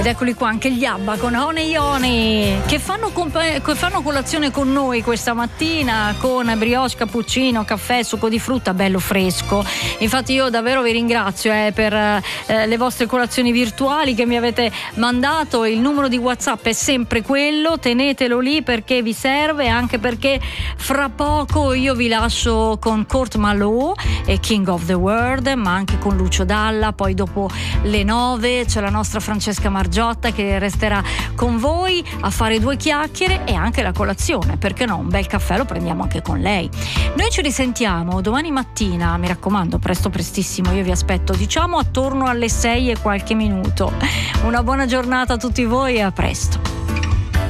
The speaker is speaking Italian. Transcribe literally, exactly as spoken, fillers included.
Ed eccoli qua anche gli ABBA con Honey Honey, che fanno, compa- che fanno colazione con noi questa mattina con brioche, cappuccino, caffè, succo di frutta bello fresco. Infatti io davvero vi ringrazio eh, per eh, le vostre colazioni virtuali che mi avete mandato. Il numero di WhatsApp è sempre quello, tenetelo lì perché vi serve, anche perché fra poco io vi lascio con Court Malou e King of the World, ma anche con Lucio Dalla. Poi dopo le nove c'è la nostra Francesca Margiotta che resterà con voi a fare due chiacchiere e anche la colazione, perché no, un bel caffè lo prendiamo anche con lei. Noi ci risentiamo domani mattina, mi raccomando, presto prestissimo, io vi aspetto, diciamo attorno alle sei e qualche minuto. Una buona giornata a tutti voi e a presto.